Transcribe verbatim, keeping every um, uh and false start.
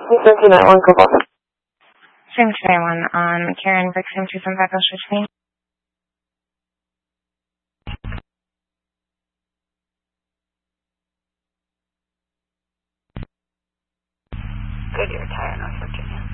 Three nine one, call. Stream two nine one on Karen Brixton two seven five Illustrator to me. Goodyear Tire, North Virginia.